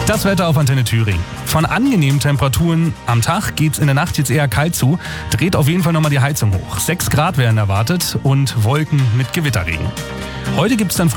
Das Wetter auf Antenne Thüringen. Von angenehmen Temperaturen am Tag geht's in der Nacht jetzt eher kalt zu. Dreht auf jeden Fall nochmal die Heizung hoch. 6 Grad werden erwartet und Wolken mit Gewitterregen. Heute gibt's dann